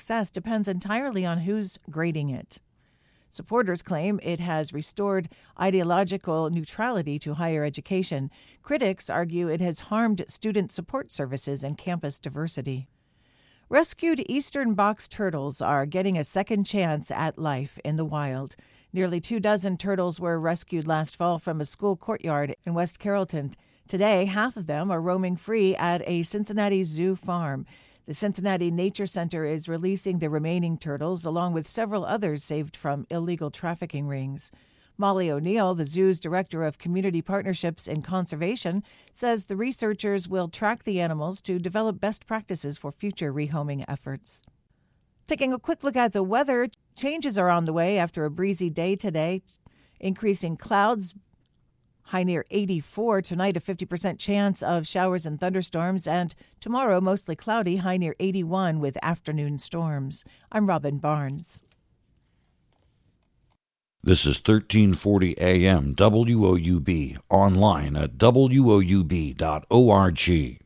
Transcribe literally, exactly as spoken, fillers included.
success depends entirely on who's grading it. Supporters claim it has restored ideological neutrality to higher education. Critics argue it has harmed student support services and campus diversity. Rescued eastern box turtles are getting a second chance at life in the wild. Nearly two dozen turtles were rescued last fall from a school courtyard in West Carrollton. Today, half of them are roaming free at a Cincinnati zoo farm. The Cincinnati Nature Center is releasing the remaining turtles, along with several others saved from illegal trafficking rings. Molly O'Neill, the zoo's director of community partnerships and conservation, says the researchers will track the animals to develop best practices for future rehoming efforts. Taking a quick look at the weather, changes are on the way after a breezy day today. Increasing clouds, high near eighty-four. Tonight, a fifty percent chance of showers and thunderstorms. And tomorrow, mostly cloudy, high near eighty-one with afternoon storms. I'm Robin Barnes. This is thirteen forty A M W O U B, online at W O U B dot org.